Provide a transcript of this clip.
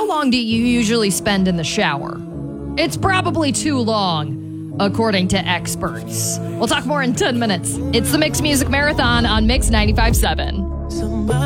long do you usually spend in the shower? It's probably too long, according to experts. We'll talk more in 10 minutes. It's the Mix Music Marathon on Mix 95.7.